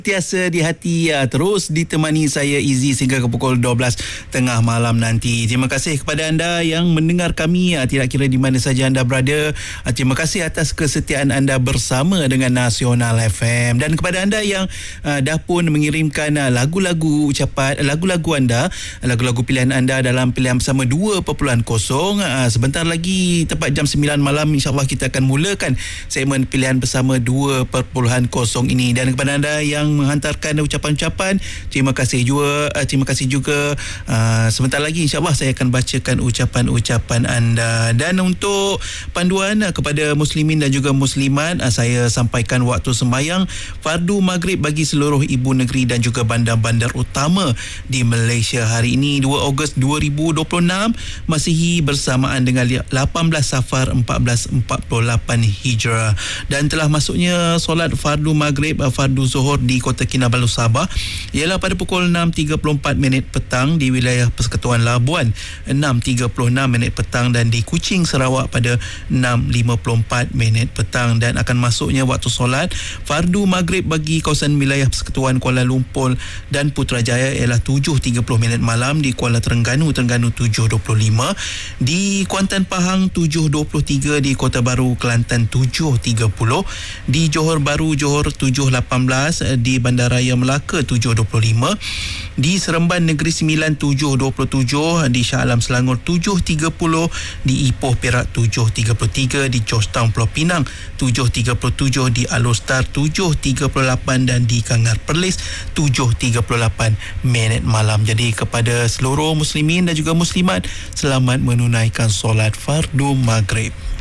Tiasa di hati terus ditemani saya Izzy sehingga ke pukul 12 tengah malam nanti. Terima kasih kepada anda yang mendengar kami tidak kira di mana saja anda berada. Terima kasih atas kesetiaan anda bersama dengan Nasional FM, dan kepada anda yang dah pun mengirimkan lagu-lagu ucapan, lagu-lagu anda, lagu-lagu pilihan anda dalam pilihan bersama 2.0. Sebentar lagi tepat jam 9 malam insya-Allah kita akan mulakan segmen pilihan bersama 2.0 ini. Dan kepada anda yang menghantarkan ucapan-ucapan, terima kasih juga. Sebentar lagi insya-Allah saya akan bacakan ucapan-ucapan anda. Dan untuk panduan kepada muslimin dan juga muslimat, saya sampaikan waktu sembahyang fardu maghrib bagi seluruh ibu negeri dan juga bandar-bandar utama di Malaysia hari ini 2 Ogos 2026 Masihi bersamaan dengan 18 Safar 1448 Hijrah, dan telah masuknya solat fardu maghrib fardu zuhur di Kota Kinabalu Sabah ialah pada pukul 6.34 petang di wilayah Persekutuan Labuan, 6.36 petang, dan di Kuching Sarawak pada 6.54 petang. Dan akan masuknya waktu solat fardu maghrib bagi kawasan wilayah Persekutuan Kuala Lumpur dan Putrajaya ialah 7.30 malam, di Kuala Terengganu 7.25, di Kuantan Pahang 7.23, di Kota Baru Kelantan 7.30, di Johor Bahru Johor 7.18, di Bandaraya Melaka 7.25, di Seremban Negeri Sembilan 7.27, di Shah Alam Selangor 7.30, di Ipoh Perak 7.33, di Georgetown Pulau Pinang 7.37, di Alor-Star 7.38, dan di Kangar Perlis 7.38 malam. Jadi kepada seluruh muslimin dan juga muslimat, selamat menunaikan solat fardu maghrib.